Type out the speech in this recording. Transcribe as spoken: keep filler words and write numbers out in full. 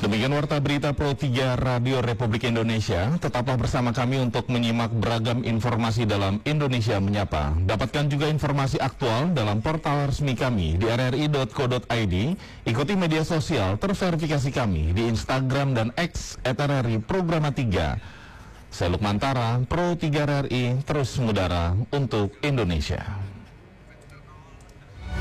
Demikian warta berita Pro tiga Radio Republik Indonesia. Tetaplah bersama kami untuk menyimak beragam informasi dalam Indonesia Menyapa. Dapatkan juga informasi aktual dalam portal resmi kami di r r i dot co dot i d. Ikuti media sosial terverifikasi kami di Instagram dan X et r r i Programa tiga. Saya Lukman Tara, Pro tiga R R I, terus mengudara untuk Indonesia.